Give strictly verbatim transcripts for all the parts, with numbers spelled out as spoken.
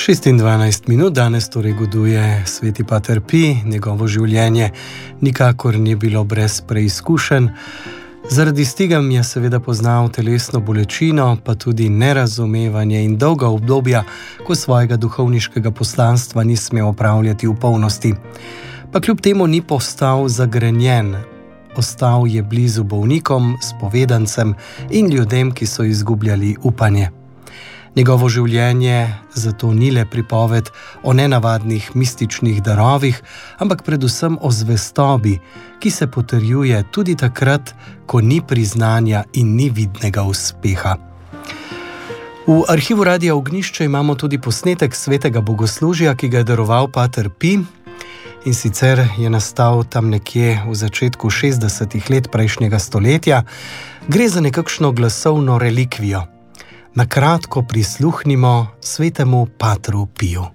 šest in dvanajst minut danes torej goduje sveti pater Pij, njegovo življenje nikakor ni bilo brez preizkušenj. Zaradi tega je seveda poznal telesno bolečino, pa tudi nerazumevanje in dolga obdobja, ko svojega duhovniškega poslanstva ni smel opravljati v polnosti. Pa kljub temu ni postal zagrenjen. Ostal je blizu bolnikom, spovedancem in ljudem, ki so izgubljali upanje. Njegovo življenje zato ni le pripoved o nenavadnih mističnih darovih, ampak predvsem o zvestobi, ki se potrjuje tudi takrat, ko ni priznanja in ni vidnega uspeha. V arhivu Radia Ognjišče imamo tudi posnetek svetega bogoslužja, ki ga je daroval pater Pij, in sicer je nastal tam nekje v začetku šestdesetih let prejšnjega stoletja. Gre za nekakšno glasovno relikvijo. Na kratko prisluhnimo svetemu patru Piju.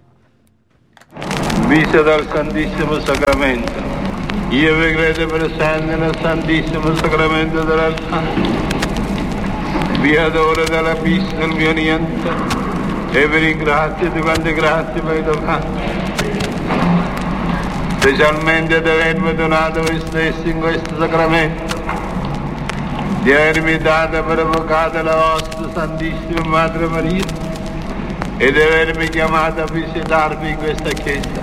Vise dal Santissimo Sacramento. Io vi credo presente nel Santissimo Sacramento dell'altare. Vi adoro dalla pista del mio niente e vi ringrazio di quante grazie mi hai donato. Specialmente di avermi donato voi stessi in questo sacramento, di avermi dato per avvocato la vostra Santissima Madre Maria e di avermi chiamato a visitarvi in questa chiesa.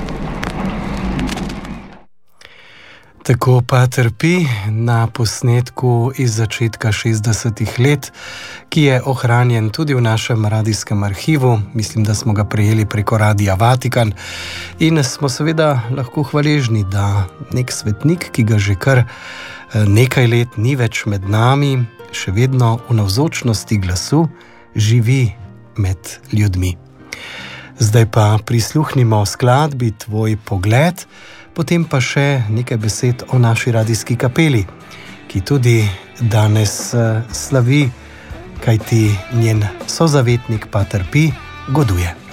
Tako pater Pij na posnetku iz začetka šestdesetih let, ki je ohranjen tudi v našem radijskem arhivu. Mislim, da smo ga prejeli preko Radia Vatikan in smo seveda lahko hvaležni, da nek svetnik, ki ga že kar nekaj let ni več med nami, še vedno v navzočnosti glasu živi med ljudmi. Zdaj pa prisluhnimo skladbi Tvoj pogled, potem pa še nekaj besed o naši radijski kapeli, ki tudi danes slavi, kajti njen sozavetnik pater Pij goduje.